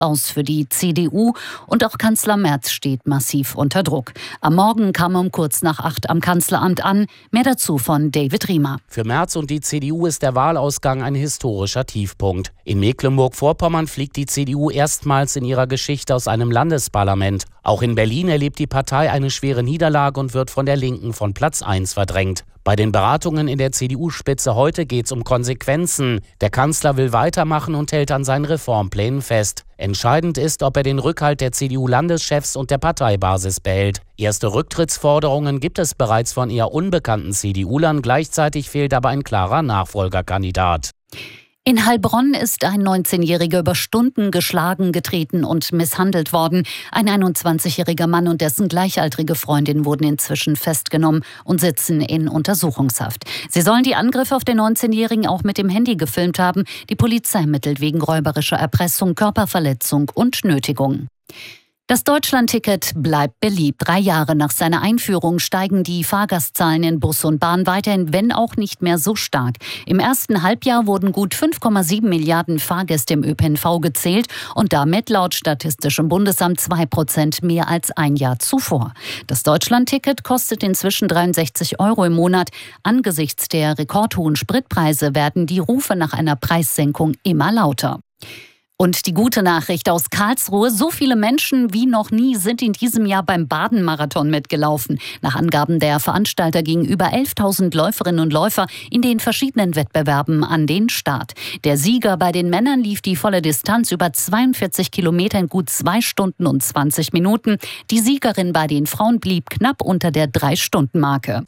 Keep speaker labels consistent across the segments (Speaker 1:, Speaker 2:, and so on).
Speaker 1: aus für die CDU und auch Kanzler Merz steht massiv unter Druck. Am Morgen kam er um kurz nach 8 am Kanzleramt an. Mehr dazu von David Riemer.
Speaker 2: Für Merz und die CDU ist der Wahlausgang ein historischer Tiefpunkt. In Mecklenburg-Vorpommern fliegt die CDU erstmals in ihrer Geschichte aus einem Landesparlament. Auch in Berlin erlebt die Partei eine schwere Niederlage und wird von der Linken von Platz 1 verdrängt. Bei den Beratungen in der CDU-Spitze heute geht es um Konsequenzen. Der Kanzler will weitermachen und hält an seinen Reformplänen fest. Entscheidend ist, ob er den Rückhalt der CDU-Landeschefs und der Parteibasis behält. Erste Rücktrittsforderungen gibt es bereits von eher unbekannten CDU-Lern. Gleichzeitig fehlt aber ein klarer Nachfolgerkandidat.
Speaker 1: In Heilbronn ist ein 19-Jähriger über Stunden geschlagen, getreten und misshandelt worden. Ein 21-jähriger Mann und dessen gleichaltrige Freundin wurden inzwischen festgenommen und sitzen in Untersuchungshaft. Sie sollen die Angriffe auf den 19-Jährigen auch mit dem Handy gefilmt haben. Die Polizei ermittelt wegen räuberischer Erpressung, Körperverletzung und Nötigung. Das Deutschlandticket bleibt beliebt. 3 Jahre nach seiner Einführung steigen die Fahrgastzahlen in Bus und Bahn weiterhin, wenn auch nicht mehr so stark. Im ersten Halbjahr wurden gut 5,7 Milliarden Fahrgäste im ÖPNV gezählt und damit laut Statistischem Bundesamt 2% mehr als ein Jahr zuvor. Das Deutschlandticket kostet inzwischen 63 € im Monat. Angesichts der rekordhohen Spritpreise werden die Rufe nach einer Preissenkung immer lauter. Und die gute Nachricht aus Karlsruhe: So viele Menschen wie noch nie sind in diesem Jahr beim Baden-Marathon mitgelaufen. Nach Angaben der Veranstalter gingen über 11.000 Läuferinnen und Läufer in den verschiedenen Wettbewerben an den Start. Der Sieger bei den Männern lief die volle Distanz über 42 Kilometer in gut 2 Stunden und 20 Minuten. Die Siegerin bei den Frauen blieb knapp unter der 3-Stunden-Marke.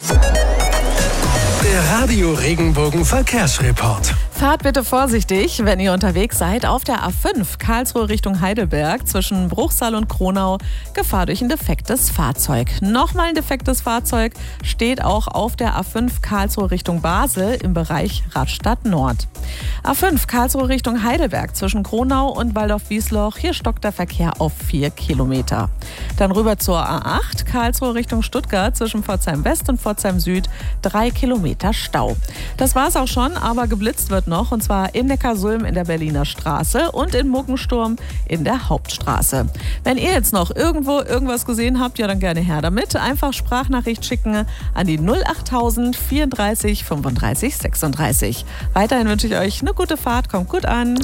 Speaker 3: Der Radio Regenbogen Verkehrsreport.
Speaker 4: Fahrt bitte vorsichtig, wenn ihr unterwegs seid. Auf der A5 Karlsruhe Richtung Heidelberg zwischen Bruchsal und Kronau Gefahr durch ein defektes Fahrzeug. Nochmal ein defektes Fahrzeug steht auch auf der A5 Karlsruhe Richtung Basel im Bereich Radstadt Nord. A5 Karlsruhe Richtung Heidelberg zwischen Kronau und Waldorf-Wiesloch. Hier stockt der Verkehr auf 4 Kilometer. Dann rüber zur A8 Karlsruhe Richtung Stuttgart zwischen Pforzheim West und Pforzheim Süd 3 Kilometer Stau. Das war's auch schon, aber geblitzt wird noch, und zwar in Neckarsulm in der Berliner Straße und in Muggensturm in der Hauptstraße. Wenn ihr jetzt noch irgendwo irgendwas gesehen habt, ja dann gerne her damit. Einfach Sprachnachricht schicken an die 08000 34 35 36. Weiterhin wünsche ich euch eine gute Fahrt, kommt gut an.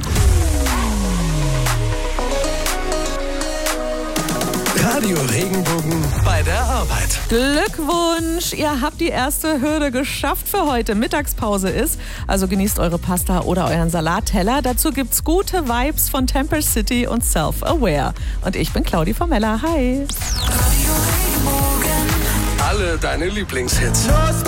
Speaker 3: Radio Regenbogen bei der Arbeit.
Speaker 4: Glückwunsch! Ihr habt die erste Hürde geschafft für heute. Mittagspause ist, also genießt eure Pasta oder euren Salatteller. Dazu gibt's gute Vibes von Temple City und Self-Aware. Und ich bin Claudi Formella. Hi!
Speaker 3: Alle deine Lieblingshits.
Speaker 5: Los